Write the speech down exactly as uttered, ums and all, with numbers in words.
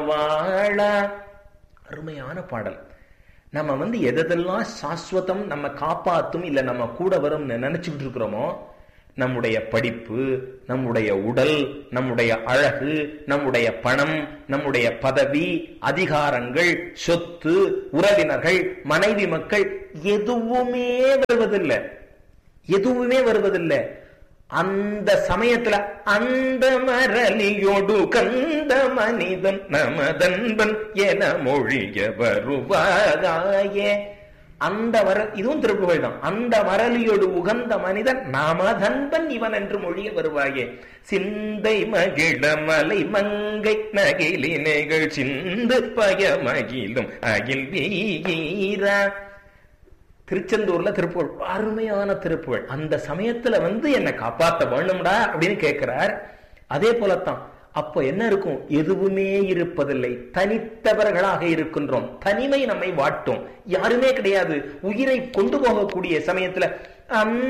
வாழ. அருமையான பாடல். நம்ம வந்து எதெல்லாம் சாஸ்வதம், நம்ம காப்பாத்தும், இல்ல நம்ம கூட வரும் நினைச்சுக்கிட்டு இருக்கிறோமோ, நம்முடைய படிப்பு, நம்முடைய உடல், நம்முடைய அழகு, நம்முடைய பணம், நம்முடைய பதவி, அதிகாரங்கள், சொத்து, உறவினர்கள், மனைவி மக்கள், எதுவுமே வருவதில்லை. எதுவுமே வருவதில்லை. அந்த சமயத்துல அந்த மரலியோடு கந்த மனிதன் நமதன்பன் என மொழிய வருவாயே. அந்த வர இதுவும் திருப்புகழ் தான். அந்த மரலியோடு உகந்த மனிதன் நமதன்பன் இவன் என்று மொழிய வருவாயே. சிந்தை மகிழ மலை மங்கை நகிலினைகள் சிந்து பய மகிழும் அகில் வீரா. திருச்செந்தூர்ல திருப்புகழ், அருமையான திருப்புகழ். அந்த சமயத்துல வந்து என்னை காப்பாத்த வேணும்டா அப்படின்னு கேட்கிறார். அதே போலத்தான் அப்போ என்ன இருக்கும்? எதுவுமே இருப்பதில்லை. தனித்தவர்களாக இருக்கின்றோம். தனிமை நம்மை வாட்டும். யாருமே கிடையாது. உயிரை கொண்டு போகக்கூடிய சமயத்துல